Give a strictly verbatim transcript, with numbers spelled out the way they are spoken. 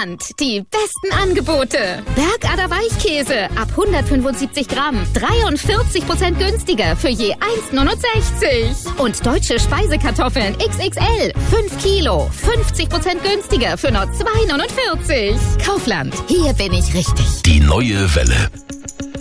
Kaufland. Die besten Angebote. Bergader Weichkäse ab hundertfünfundsiebzig Gramm. dreiundvierzig Prozent günstiger für je eins Komma neunundsechzig. Und deutsche Speisekartoffeln X X L. fünf Kilo. fünfzig Prozent günstiger für nur zwei Komma neunundvierzig. Kaufland. Hier bin ich richtig. Die neue Welle.